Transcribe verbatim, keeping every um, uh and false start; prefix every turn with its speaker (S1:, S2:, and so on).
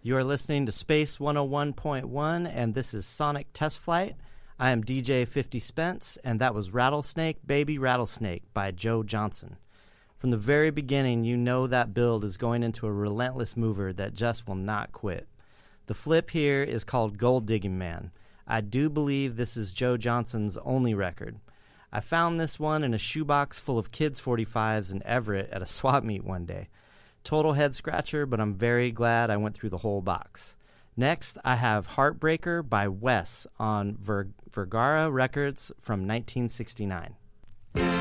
S1: You are listening to Space one oh one point one, and this is Sonic Test Flight. I am D J fifty Spence, and that was Rattlesnake, Baby Rattlesnake by Joe Johnson. From the very beginning, you know that build is going into a relentless mover that just will not quit. The flip here is called Gold Digging Man. I do believe this is Joe Johnson's only record. I found this one in a shoebox full of Kids forty-fives in Everett at a swap meet one day. Total head scratcher, but I'm very glad I went through the whole box. Next, I have Heartbreaker by Wes on Ver- Vergara Records from nineteen sixty-nine.